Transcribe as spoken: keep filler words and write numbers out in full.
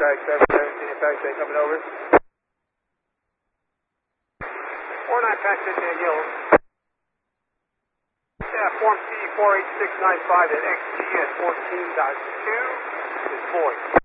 Contact seven seventeen, Impact Bay coming over. four nine Pacific Hill. Yeah, Form C four eight six nine five at X G at fourteen point two is void.